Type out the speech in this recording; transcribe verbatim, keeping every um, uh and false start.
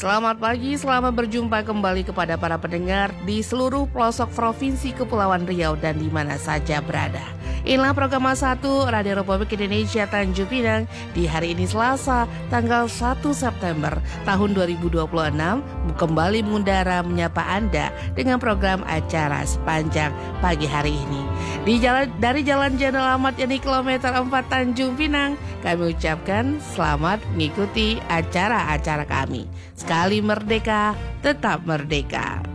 Selamat pagi, selamat berjumpa kembali kepada para pendengar di seluruh pelosok Provinsi Kepulauan Riau dan di mana saja berada. Inilah program satu Radio Republik Indonesia Tanjung Pinang di hari ini Selasa, tanggal satu September tahun dua ribu dua puluh enam, kembali mengudara menyapa Anda dengan program acara sepanjang pagi hari ini. Di jalan dari Jalan Jenderal Ahmad Yani kilometer empat Tanjung Pinang, kami ucapkan selamat mengikuti acara-acara kami. Sekali merdeka, tetap merdeka.